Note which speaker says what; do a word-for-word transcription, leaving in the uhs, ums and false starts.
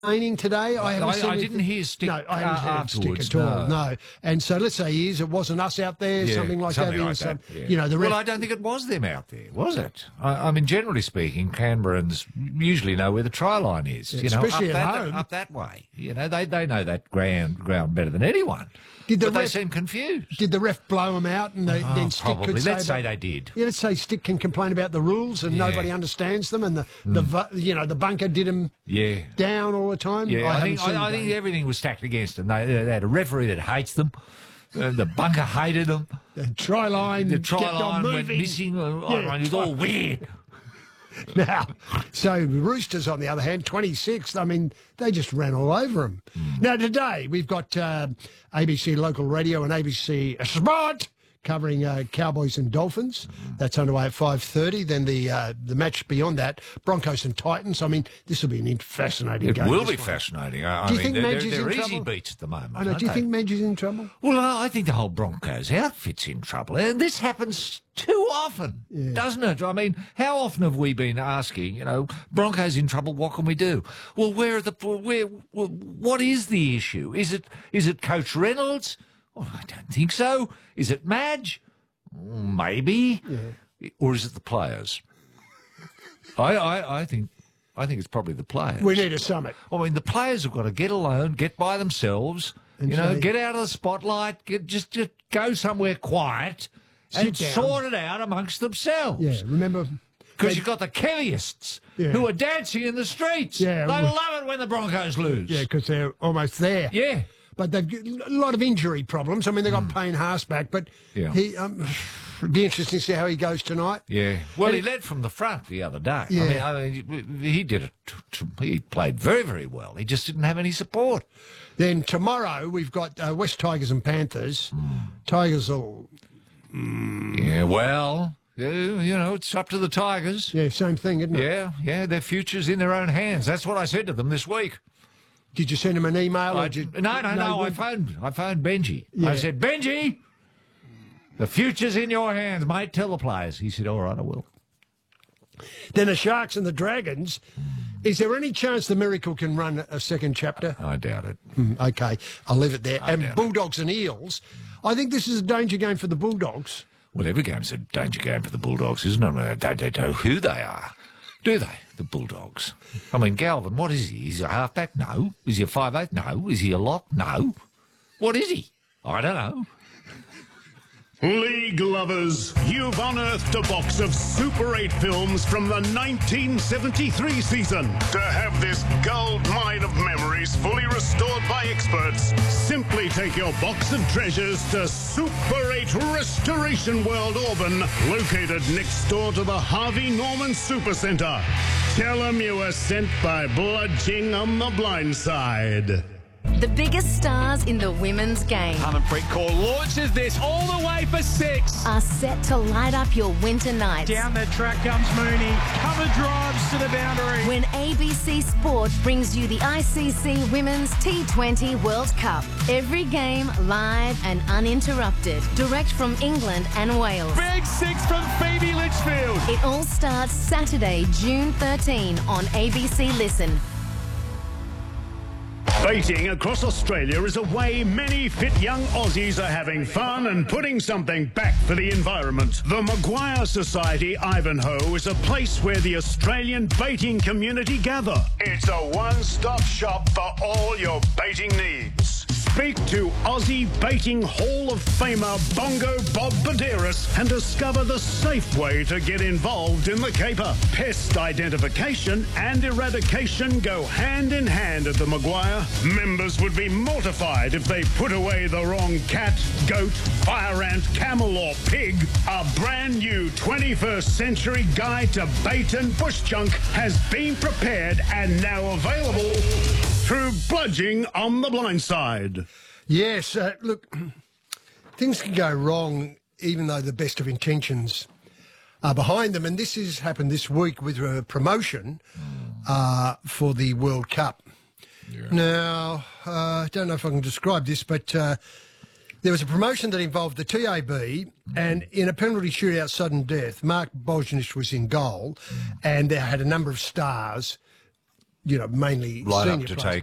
Speaker 1: Complaining today. I, haven't
Speaker 2: I,
Speaker 1: seen
Speaker 2: I
Speaker 1: it.
Speaker 2: didn't hear Stick.
Speaker 1: No, I haven't
Speaker 2: uh,
Speaker 1: heard Stick
Speaker 2: afterwards,
Speaker 1: at all.
Speaker 2: no.
Speaker 1: No. And so let's say he is. It wasn't us out there.
Speaker 2: Yeah,
Speaker 1: something like
Speaker 2: something
Speaker 1: that.
Speaker 2: like
Speaker 1: Some,
Speaker 2: that, yeah.
Speaker 1: You know, the ref,
Speaker 2: well, I don't think it was them out there, was it? I, I mean, generally speaking, Canberrans usually know where the try line is.
Speaker 1: Yeah,
Speaker 2: you know,
Speaker 1: especially
Speaker 2: up
Speaker 1: at
Speaker 2: that,
Speaker 1: home.
Speaker 2: up that way. You know, they they know that ground ground better than anyone.
Speaker 1: Did the
Speaker 2: but they
Speaker 1: ref-
Speaker 2: seem confused.
Speaker 1: Did the ref blow him out and they,
Speaker 2: Oh,
Speaker 1: then Stick
Speaker 2: probably.
Speaker 1: could say
Speaker 2: Let's say
Speaker 1: about-
Speaker 2: they did.
Speaker 1: Yeah, let's say Stick can complain about the rules and
Speaker 2: Yeah.
Speaker 1: nobody understands them, and the, the vu- you know the bunker did him
Speaker 2: Yeah.
Speaker 1: down all the time.
Speaker 2: Yeah, I, think
Speaker 1: haven't seen
Speaker 2: I, I
Speaker 1: the
Speaker 2: think
Speaker 1: game.
Speaker 2: everything was stacked against them. They, they had a referee that hates them. Uh, the bunker hated them.
Speaker 1: the try line.
Speaker 2: The try
Speaker 1: kept on
Speaker 2: line went
Speaker 1: moving.
Speaker 2: missing. Uh,
Speaker 1: Yeah.
Speaker 2: It was all weird.
Speaker 1: Now, so Roosters, on the other hand, twenty-sixth, I mean, they just ran all over them.
Speaker 2: Mm.
Speaker 1: Now, today, we've got uh, A B C Local Radio and A B C Sport covering uh, Cowboys and Dolphins.
Speaker 2: Mm.
Speaker 1: That's underway at five thirty. Then the uh, the match beyond that, Broncos and Titans. I mean, this will be an fascinating
Speaker 2: It
Speaker 1: game.
Speaker 2: will
Speaker 1: this
Speaker 2: be
Speaker 1: one.
Speaker 2: fascinating. I,
Speaker 1: Do you
Speaker 2: I
Speaker 1: think
Speaker 2: mean, they're,
Speaker 1: Madge is
Speaker 2: they're
Speaker 1: in
Speaker 2: easy
Speaker 1: trouble?
Speaker 2: beats at the moment.
Speaker 1: I know.
Speaker 2: aren't
Speaker 1: Do you
Speaker 2: they?
Speaker 1: think Madge is in trouble?
Speaker 2: Well, I think the whole Broncos outfit's in trouble. And this happens too often, doesn't it? I mean, how often have we been asking, you know, Broncos in trouble, what can we do? Well, where are the, where, well, what is the issue? Is it, is it Coach Reynolds? Well, I don't think so. Is it Madge? Maybe. Yeah. Or is it the players? I, I, I think, I think it's probably the players.
Speaker 1: We need a summit.
Speaker 2: I mean, the players have got to get alone, get by themselves,
Speaker 1: And
Speaker 2: you know,
Speaker 1: say-
Speaker 2: get out of the spotlight, get, just, just go somewhere quiet and
Speaker 1: Sit down.
Speaker 2: sort it out amongst themselves.
Speaker 1: Yeah, remember...
Speaker 2: Because you've got the Kellyists
Speaker 1: Yeah.
Speaker 2: who are dancing in the streets.
Speaker 1: Yeah,
Speaker 2: They
Speaker 1: well-
Speaker 2: love it when the Broncos lose.
Speaker 1: Yeah, because they're almost there.
Speaker 2: Yeah.
Speaker 1: But they've got a lot of injury problems. I mean, they've got Payne Haas back, but
Speaker 2: Yeah.
Speaker 1: he... Um, it'd be interesting to see how he goes tonight.
Speaker 2: Yeah. Well,
Speaker 1: And
Speaker 2: he
Speaker 1: it-
Speaker 2: led from the front the other day.
Speaker 1: Yeah.
Speaker 2: I mean, I mean, he did it. t- t- He played very, very well. He just didn't have any support.
Speaker 1: Then tomorrow we've got uh, West Tigers and Panthers. Tigers will...
Speaker 2: Yeah, well, you you know, it's up to the Tigers.
Speaker 1: Yeah, same thing, isn't it?
Speaker 2: Yeah, yeah, their future's in their own hands. That's what I said to them this week.
Speaker 1: Did you send him an email?
Speaker 2: I,
Speaker 1: or did you,
Speaker 2: no, no, no. I
Speaker 1: when-
Speaker 2: phoned. I phoned Benji.
Speaker 1: Yeah.
Speaker 2: I said, Benji, the future's in your hands, mate. Tell the players. He said, all right, I will.
Speaker 1: Then the Sharks and the Dragons. Is there any chance the Miracle can run a second chapter?
Speaker 2: I doubt it.
Speaker 1: Hmm, okay, I'll leave it there.
Speaker 2: I
Speaker 1: and
Speaker 2: doubt it.
Speaker 1: Bulldogs and Eels. I think this is a danger game for the Bulldogs.
Speaker 2: Well, every game's a danger game for the Bulldogs, isn't it? They don't, they don't know who they are, do they? The Bulldogs. I mean, Galvin, what is he? Is he a halfback? No. Is he a five eight? No. Is he a lock? No. What is he? I don't know.
Speaker 3: League lovers, you've unearthed a box of Super eight films from the nineteen seventy-three season. To have this gold mine of memories fully restored by experts, simply take your box of treasures to Super eight Restoration World Auburn, located next door to the Harvey Norman Supercentre. Tell them you were sent by Bludging on the Blind Side.
Speaker 4: The biggest stars in the women's game
Speaker 5: Harmanpreet Kaur launches this all the way for six.
Speaker 4: are set to light up your winter nights.
Speaker 5: Down the track comes Mooney. Cover drives to the boundary.
Speaker 4: When A B C Sport brings you the I C C Women's T twenty World Cup. Every game live and uninterrupted. Direct from England and Wales.
Speaker 5: Big six from Phoebe Litchfield.
Speaker 4: It all starts Saturday, June thirteenth on A B C Listen.
Speaker 3: Baiting across Australia is a way many fit young Aussies are having fun and putting something back for the environment. The Maguire Society Ivanhoe is a place where the Australian baiting community gather. It's a one-stop shop for all your baiting needs. Speak to Aussie Baiting Hall of Famer Bongo Bob Baderas and discover the safe way to get involved in the caper. Pest identification and eradication go hand in hand at the Maguire. Members would be mortified if they put away the wrong cat, goat, fire ant, camel or pig. A brand new twenty-first century guide to bait and bush junk has been prepared and now available through Bludging on the Blind Side.
Speaker 1: Yes, uh, look, things can go wrong even though the best of intentions are behind them. And this has happened this week with a promotion uh, for the World Cup.
Speaker 2: Yeah.
Speaker 1: Now, uh, I don't know if I can describe this, but uh, there was a promotion that involved the T A B, and in a penalty shootout sudden death, Mark Bosnich was in goal, and they had a number of stars you know, mainly
Speaker 2: line
Speaker 1: senior
Speaker 2: up to
Speaker 1: players.
Speaker 2: take